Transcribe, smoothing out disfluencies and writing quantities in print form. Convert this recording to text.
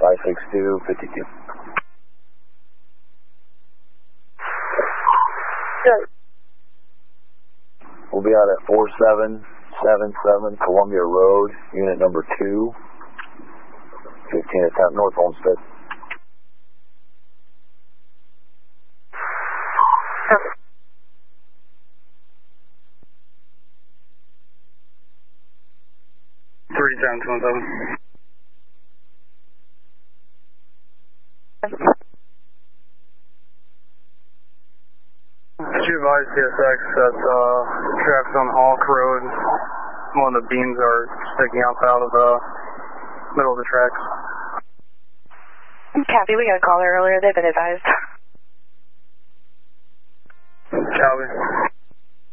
562, 52. Good. We'll be out at 4777 Columbia Road, unit number 2, 15 attempt, North Olmsted. She advised CSX that traffic on Hawk Road, one of the beams are sticking out of the middle of the tracks. Copy, we got a call there earlier. They've been advised. Copy.